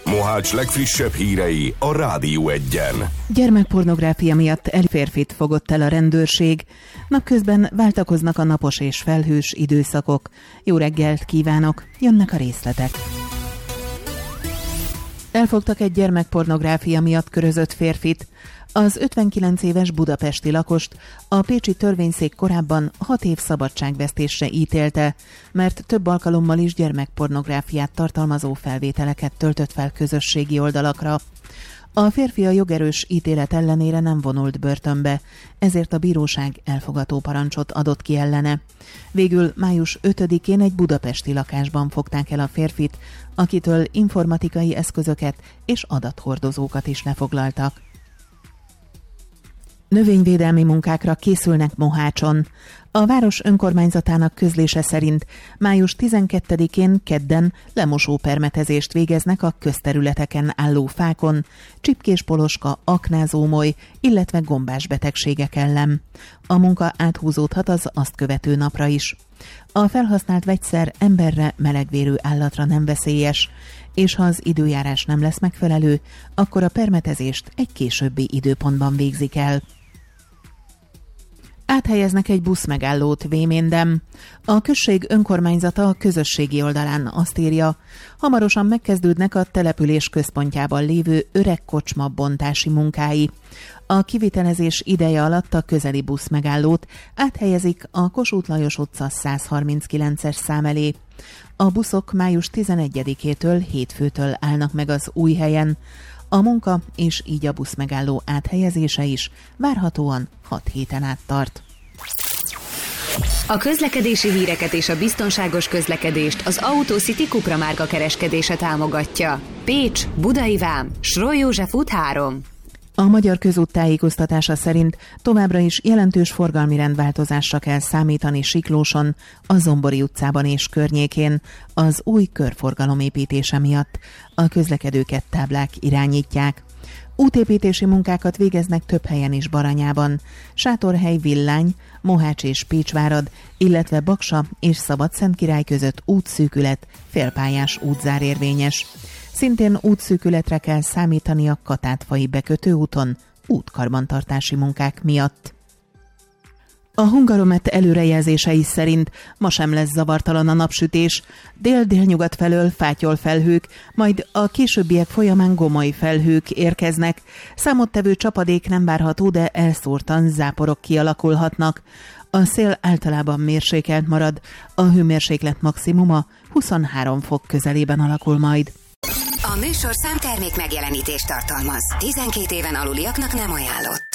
Mohács legfrissebb hírei a Rádió Egyen. Gyermekpornográfia miatt férfit fogott el a rendőrség. Napközben váltakoznak a napos és felhős időszakok. Jó reggelt kívánok, jönnek a részletek. Elfogtak egy gyermekpornográfia miatt körözött férfit. Az 59 éves budapesti lakost a pécsi törvényszék korábban 6 év szabadságvesztésre ítélte, mert több alkalommal is gyermekpornográfiát tartalmazó felvételeket töltött fel közösségi oldalakra. A férfi a jogerős ítélet ellenére nem vonult börtönbe, ezért a bíróság elfogató parancsot adott ki ellene. Végül május 5-én egy budapesti lakásban fogták el a férfit, akitől informatikai eszközöket és adathordozókat is lefoglaltak. Növényvédelmi munkákra készülnek Mohácson. A város önkormányzatának közlése szerint május 12-én kedden lemosópermetezést végeznek a közterületeken álló fákon, csipkéspoloska, aknázómoly, illetve gombás betegségek ellen. A munka áthúzódhat az azt követő napra is. A felhasznált vegyszer emberre, melegvérű állatra nem veszélyes, és ha az időjárás nem lesz megfelelő, akkor a permetezést egy későbbi időpontban végzik el. Áthelyeznek egy buszmegállót Véménden. A község önkormányzata a közösségi oldalán azt írja, hamarosan megkezdődnek a település központjában lévő öreg kocsma bontási munkái. A kivitelezés ideje alatt a közeli buszmegállót áthelyezik a Kossuth Lajos utca 139-es szám elé. A buszok május 11-től hétfőtől állnak meg az új helyen. A munka és így a buszmegálló áthelyezése is várhatóan 6 héten át tart. A közlekedési híreket és a biztonságos közlekedést az Autocity Cupra márka kereskedése támogatja. Pécs, Budai Vám, Sroly József út 3. A Magyar Közút tájékoztatása szerint továbbra is jelentős forgalmi rendváltozásra kell számítani Siklóson, a Zombori utcában és környékén az új körforgalom építése miatt. A közlekedőket táblák irányítják. Útépítési munkákat végeznek több helyen is Baranyában. Sátorhely, Villány, Mohács és Pécsvárad, illetve Baksa és Szabadszentkirály között útszűkület, félpályás útzár érvényes. Szintén útszűkületre kell számítani a Katátfai bekötőúton útkarbantartási munkák miatt. A Hungaromet előrejelzései szerint ma sem lesz zavartalan a napsütés, dél-délnyugat felől fátyol felhők, majd a későbbiek folyamán gomoly felhők érkeznek. Számottevő csapadék nem várható, de elszórtan záporok kialakulhatnak. A szél általában mérsékelt marad, a hőmérséklet maximuma 23 fok közelében alakul majd. A műsorszám termék megjelenítést tartalmaz. 12 éven aluliaknak nem ajánlott.